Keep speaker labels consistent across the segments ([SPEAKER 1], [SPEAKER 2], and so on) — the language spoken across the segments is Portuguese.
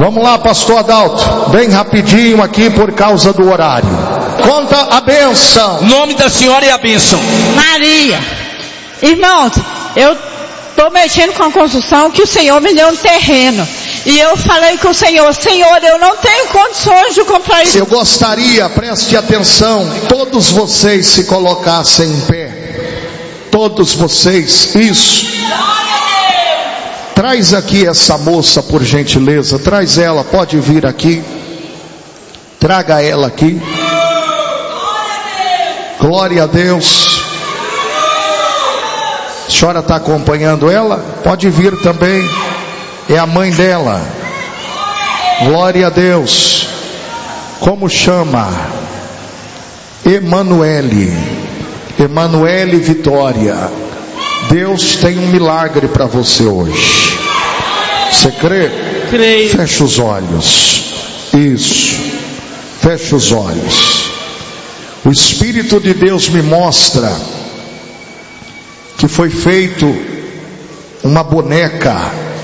[SPEAKER 1] Vamos lá, pastor Adalto, bem rapidinho aqui por causa do horário. Conta a bênção.
[SPEAKER 2] Nome da senhora e a bênção.
[SPEAKER 3] Maria. Irmãos, eu estou mexendo com a construção que o Senhor me deu um terreno. E eu falei com o Senhor, eu não tenho condições de comprar isso.
[SPEAKER 1] Eu gostaria, preste atenção, todos vocês se colocassem em pé. Todos vocês, isso. Traz aqui essa moça, por gentileza. Traz ela, pode vir aqui. Traga ela aqui. Glória a Deus. A senhora está acompanhando ela? Pode vir também. É a mãe dela. Glória a Deus. Como chama? Emanuele Vitória. Deus tem um milagre para você hoje. Você crê?
[SPEAKER 3] Creio.
[SPEAKER 1] Fecha os olhos. Isso. Fecha os olhos. O Espírito de Deus me mostra que foi feito uma boneca.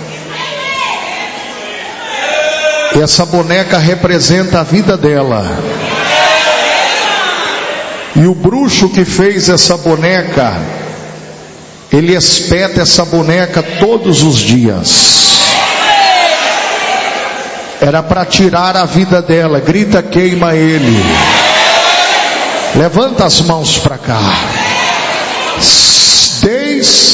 [SPEAKER 1] E essa boneca representa a vida dela. E o bruxo que fez essa boneca, ele espeta essa boneca todos os dias. Era para tirar a vida dela. Grita, queima ele. Levanta as mãos para cá.